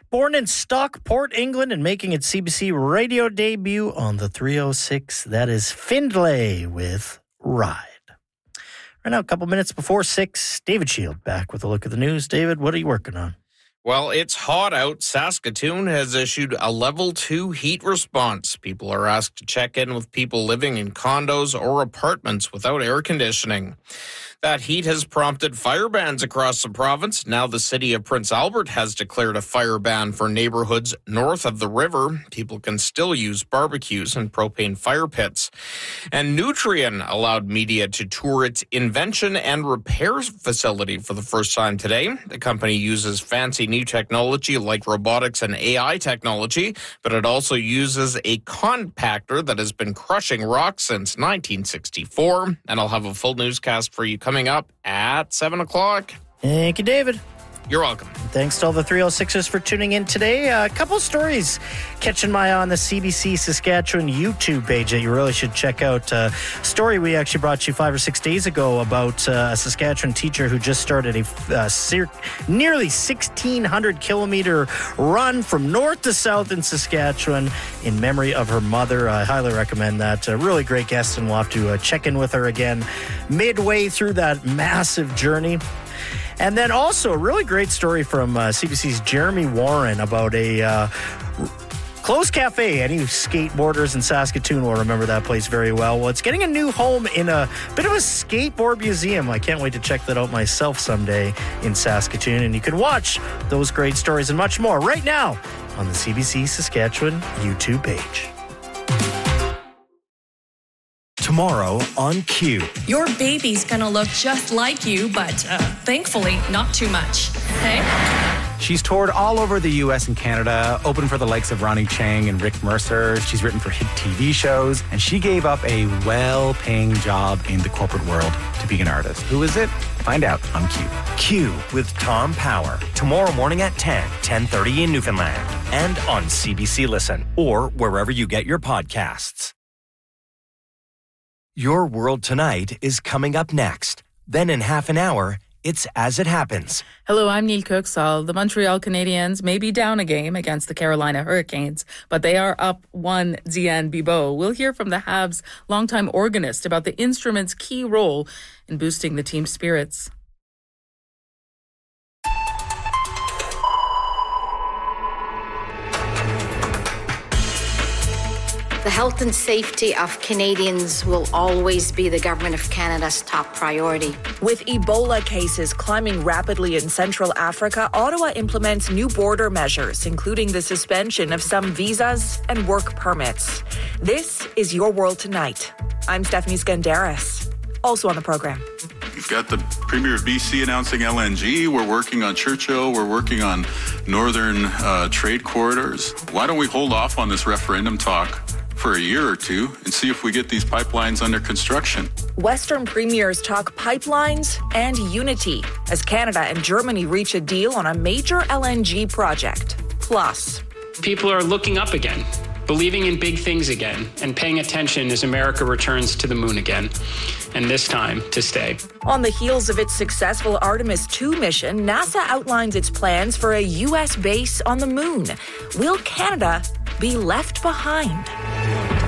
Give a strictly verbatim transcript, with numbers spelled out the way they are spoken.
born in Stockport, England, and making its C B C radio debut on the three oh six. That is Findlay with Ride. Right now, a couple minutes before six, David Shield back with a look at the news. David, what are you working on? Well, it's hot out. Saskatoon has issued a level two heat response. People are asked to check in with people living in condos or apartments without air conditioning. That heat has prompted fire bans across the province. Now the city of Prince Albert has declared a fire ban for neighborhoods north of the river. People can still use barbecues and propane fire pits. And Nutrien allowed media to tour its invention and repair facility for the first time today. The company uses fancy new technology like robotics and A I technology, but it also uses a compactor that has been crushing rocks since nineteen sixty-four. And I'll have a full newscast for you coming up at seven o'clock. Thank you, David. You're welcome. Thanks to all the three oh sixers for tuning in today. A couple stories catching my eye on the C B C Saskatchewan YouTube page that you really should check out. A story we actually brought you five or six days ago about uh, a Saskatchewan teacher who just started a uh, ser- nearly sixteen hundred kilometer run from north to south in Saskatchewan in memory of her mother. I highly recommend that. A really great guest, and we'll have to uh, check in with her again midway through that massive journey. And then also a really great story from uh, C B C's Jeremy Warren about a uh, Close Cafe. Any skateboarders in Saskatoon will remember that place very well. Well, it's getting a new home in a bit of a skateboard museum. I can't wait to check that out myself someday in Saskatoon. And you can watch those great stories and much more right now on the C B C Saskatchewan YouTube page. Tomorrow on Q. Your baby's gonna look just like you, but uh, thankfully not too much. Hey? She's toured all over the U S and Canada, opened for the likes of Ronnie Chang and Rick Mercer. She's written for hit T V shows, and she gave up a well-paying job in the corporate world to be an artist. Who is it? Find out on Q. Q with Tom Power. Tomorrow morning at ten, ten thirty in Newfoundland. And on C B C Listen, or wherever you get your podcasts. Your World Tonight is coming up next. Then in half an hour, it's As It Happens. Hello, I'm Neil Kirksall. The Montreal Canadiens may be down a game against the Carolina Hurricanes, but they are up one Diane Bibeau. We'll hear from the Habs' longtime organist about the instrument's key role in boosting the team's spirits. The health and safety of Canadians will always be the Government of Canada's top priority. With Ebola cases climbing rapidly in Central Africa, Ottawa implements new border measures, including the suspension of some visas and work permits. This is Your World Tonight. I'm Stephanie Skandaris. Also on the program. We've got the Premier of B C announcing L N G. We're working on Churchill. We're working on northern uh, trade corridors. Why don't we hold off on this referendum talk for a year or two and see if we get these pipelines under construction? Western premiers talk pipelines and unity as Canada and Germany reach a deal on a major L N G project. Plus, people are looking up again, believing in big things again, and paying attention as America returns to the moon again, and this time to stay. On the heels of its successful Artemis two mission, NASA outlines its plans for a U S base on the moon. Will Canada be left behind?